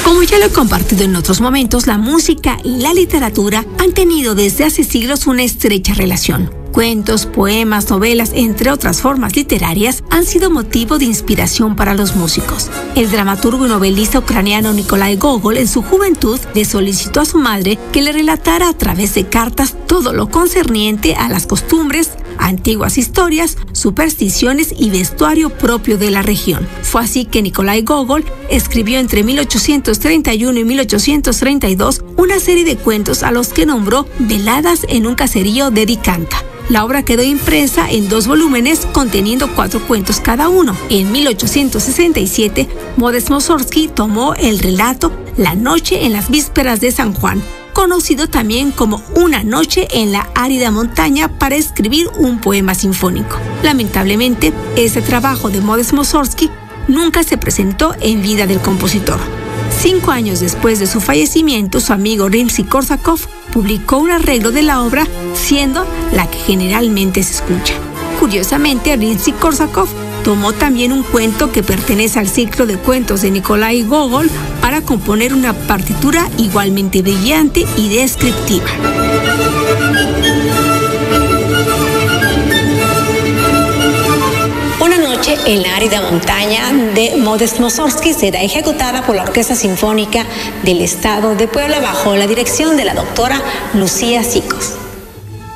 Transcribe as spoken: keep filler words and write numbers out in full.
Como ya lo he compartido en otros momentos, la música y la literatura han tenido desde hace siglos una estrecha relación. Cuentos, poemas, novelas, entre otras formas literarias, han sido motivo de inspiración para los músicos. El dramaturgo y novelista ucraniano Nikolai Gogol, en su juventud, le solicitó a su madre que le relatara a través de cartas todo lo concerniente a las costumbres, antiguas historias, supersticiones y vestuario propio de la región. Fue así que Nikolai Gogol escribió entre mil ochocientos treinta y uno y mil ochocientos treinta y dos una serie de cuentos a los que nombró Veladas en un caserío de Dikanta. La obra quedó impresa en dos volúmenes conteniendo cuatro cuentos cada uno. En mil ochocientos sesenta y siete, Modest Mussorgsky tomó el relato La noche en las vísperas de San Juan, conocido también como Una noche en la árida montaña, para escribir un poema sinfónico. Lamentablemente, ese trabajo de Modest Mussorgsky nunca se presentó en vida del compositor. Cinco años después de su fallecimiento, su amigo Rimsky-Korsakov publicó un arreglo de la obra, siendo la que generalmente se escucha. Curiosamente, Rimsky-Korsakov tomó también un cuento que pertenece al ciclo de cuentos de Nikolai Gogol para componer una partitura igualmente brillante y descriptiva. En la árida montaña de Modest Mussorgsky será ejecutada por la Orquesta Sinfónica del Estado de Puebla bajo la dirección de la doctora Lucía Sicos.